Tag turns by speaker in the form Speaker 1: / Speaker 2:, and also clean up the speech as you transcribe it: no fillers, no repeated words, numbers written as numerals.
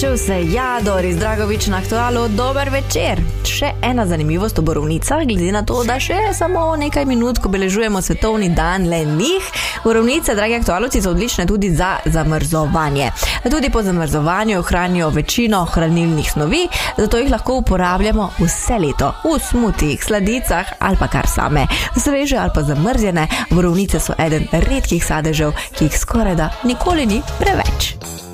Speaker 1: Začel se je Doris Dragovič na Aktualu. Dober večer. Še ena zanimivost o borovnicah, glede na to, da še samo nekaj minut, ko obeležujemo svetovni dan le njih. Borovnice, dragi aktualovci, so odlične tudi za zamrzovanje. Tudi po zamrzovanju ohranijo večino hranilnih snovi, zato jih lahko uporabljamo vse leto. V smutijih, sladicah ali pa kar same. Sveže ali pa zamrzjene, borovnice so eden redkih sadežev, ki jih skorajda nikoli ni preveč.